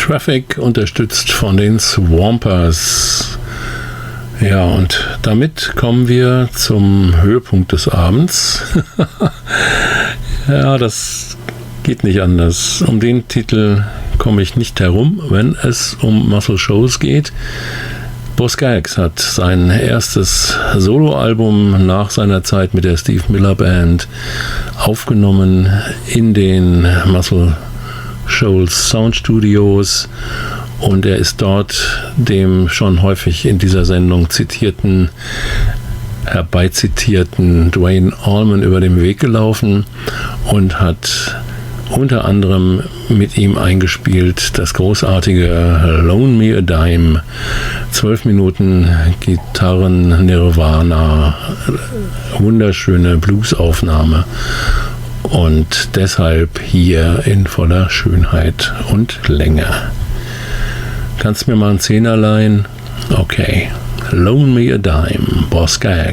Traffic, unterstützt von den Swampers. Ja, und damit kommen wir zum Höhepunkt des Abends. Ja, das geht nicht anders. Um den Titel komme ich nicht herum, wenn es um Muscle Shoals geht. Boz Scaggs hat sein erstes Soloalbum nach seiner Zeit mit der Steve Miller Band aufgenommen in den Muscle Shoals Sound Studios, und er ist dort dem schon häufig in dieser Sendung herbeizitierten Duane Allman über den Weg gelaufen und hat unter anderem mit ihm eingespielt das großartige Loan Me a Dime, 12 Minuten Gitarren Nirvana, wunderschöne Bluesaufnahme, und deshalb hier in voller Schönheit und Länge. Kannst du mir mal einen Zehner leihen? Okay. Loan Me a Dime, Boz Scaggs.